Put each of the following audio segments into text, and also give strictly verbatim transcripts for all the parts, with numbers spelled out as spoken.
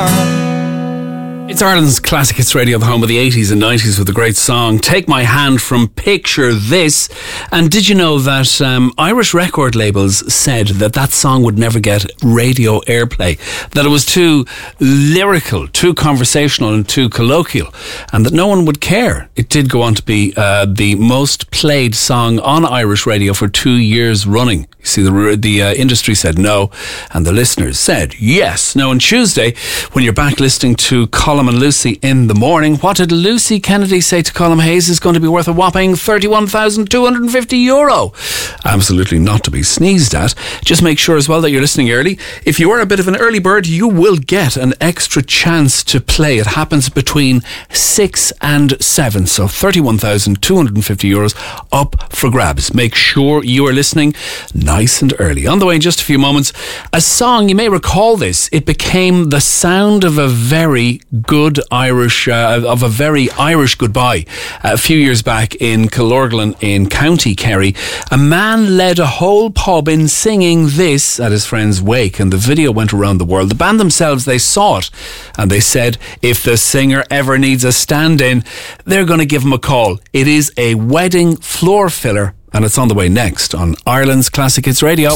It's Ireland's Classic Hits Radio, the home of the eighties and nineties, with a great song, Take My Hand from Picture This. And did you know that um, Irish record labels said that that song would never get radio airplay, that it was too lyrical, too conversational and too colloquial, and that no one would care? It did go on to be uh, the most played song on Irish radio for two years running. You see, the, the uh, industry said no, and the listeners said yes. Now, on Tuesday, when you're back listening to Colm and Lucy in the morning, what did Lucy Kennedy say to Colm Hayes is going to be worth a whopping thirty-one thousand two hundred fifty euro? Absolutely not to be sneezed at. Just make sure as well that you're listening early. If you are a bit of an early bird, you will get an extra chance to play. It happens between six and seven, so thirty-one thousand two hundred fifty euros up for grabs. Make sure you are listening nice and early. On the way in just a few moments, a song, you may recall this, it became the sound of a very good Irish, uh, of a very Irish goodbye. Uh, a few years back in Killorglin in County Kerry, a man led a whole pub in singing this at his friend's wake, and the video went around the world. The band themselves, they saw it, and they said if the singer ever needs a stand-in, they're going to give him a call. It is a wedding floor filler, and it's on the way next on Ireland's Classic Hits Radio.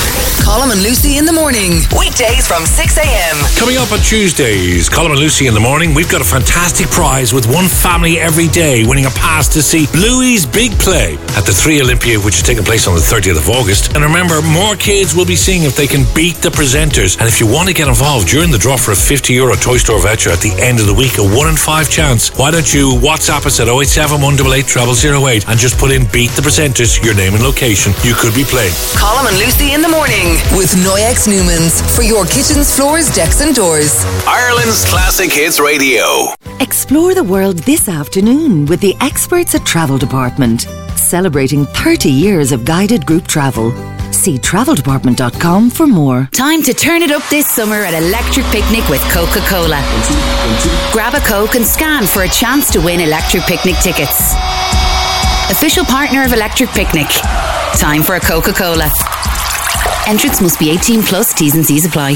Colm and Lucy in the morning, weekdays from six a.m. Coming up on Tuesdays, Colm and Lucy in the morning, we've got a fantastic prize with one family every day winning a pass to see Bluey's big play at the Three Olympia, which is taking place on the thirtieth of August. And remember, more kids will be seeing if they can beat the presenters. And if you want to get involved during the draw for a fifty euro Toy Store voucher at the end of the week, a one in five chance, why don't you WhatsApp us at oh eight seven, one eight eight, zero zero zero eight and just put in Beat the Presenters, your name and location. You could be playing. Colm and Lucy in the morning with Noyex Newmans for your kitchens, floors, decks and doors. Ireland's Classic Hits Radio. Explore the world this afternoon with the experts at Travel Department, celebrating thirty years of guided group travel. See travel department dot com for more. Time to turn it up this summer at Electric Picnic with Coca-Cola. Grab a Coke and scan for a chance to win Electric Picnic tickets. Official partner of Electric Picnic. Time for a Coca-Cola. Entrance must be eighteen plus, T's and C's apply.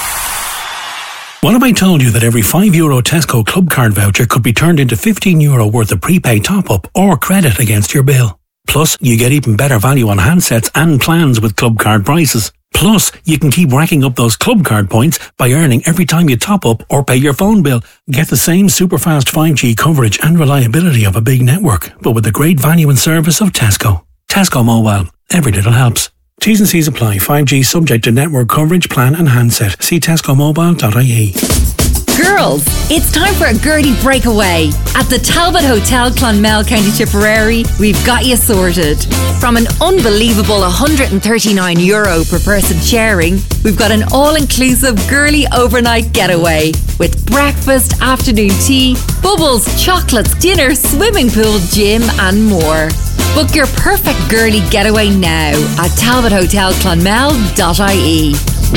What if I told you that every five euro Tesco Club Card voucher could be turned into fifteen euro worth of prepaid top-up or credit against your bill? Plus, you get even better value on handsets and plans with Club Card prices. Plus, you can keep racking up those Club Card points by earning every time you top up or pay your phone bill. Get the same super fast five G coverage and reliability of a big network, but with the great value and service of Tesco. Tesco Mobile. Every little helps. T's and C's apply. five G subject to network coverage, plan and handset. See tesco mobile dot I E. Girls, it's time for a Gertie breakaway. At the Talbot Hotel, Clonmel, County Tipperary, we've got you sorted. From an unbelievable one hundred thirty-nine euro per person sharing, we've got an all-inclusive girly overnight getaway with breakfast, afternoon tea, bubbles, chocolates, dinner, swimming pool, gym and more. Book your perfect girly getaway now at talbot hotel clonmel dot I E.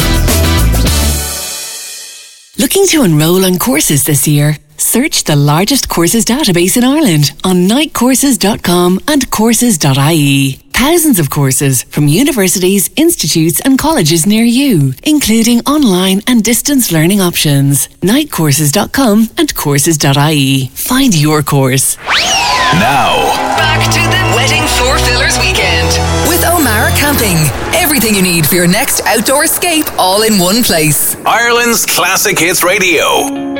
Looking to enrol on courses this year? Search the largest courses database in Ireland on night courses dot com and courses dot I E. Thousands of courses from universities, institutes and colleges near you, including online and distance learning options. night courses dot com and courses dot I E. Find your course. Now, back to the Wedding Floor Fillers Weekend with O'Mara Camping. Everything you need for your next outdoor escape, all in one place. Ireland's Classic Hits Radio.